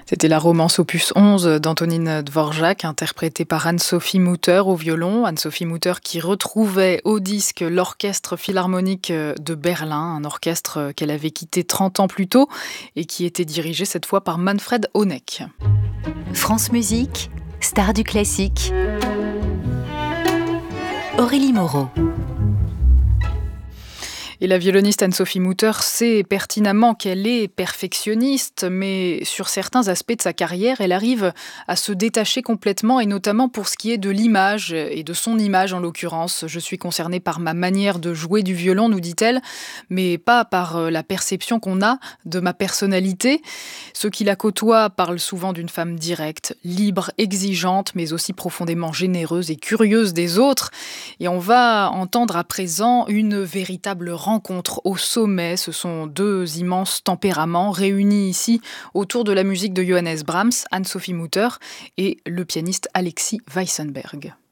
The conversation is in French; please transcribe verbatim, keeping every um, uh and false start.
C'était la romance opus onze d'Antonine Dvorak, interprétée par Anne-Sophie Mutter au violon. Anne-Sophie Mutter qui retrouvait au disque l'Orchestre Philharmonique de Berlin, un orchestre qu'elle avait quitté trente ans plus tôt et qui était dirigé cette fois par Manfred Honeck. France Musique, star du classique. Aurélie Moreau. Et la violoniste Anne-Sophie Mutter sait pertinemment qu'elle est perfectionniste, mais sur certains aspects de sa carrière, elle arrive à se détacher complètement, et notamment pour ce qui est de l'image, et de son image en l'occurrence. Je suis concernée par ma manière de jouer du violon, nous dit-elle, mais pas par la perception qu'on a de ma personnalité. Ceux qui la côtoient parlent souvent d'une femme directe, libre, exigeante, mais aussi profondément généreuse et curieuse des autres. Et on va entendre à présent une véritable rencontre au sommet. Ce sont deux immenses tempéraments réunis ici autour de la musique de Johannes Brahms, Anne-Sophie Mutter et le pianiste Alexis Weissenberg.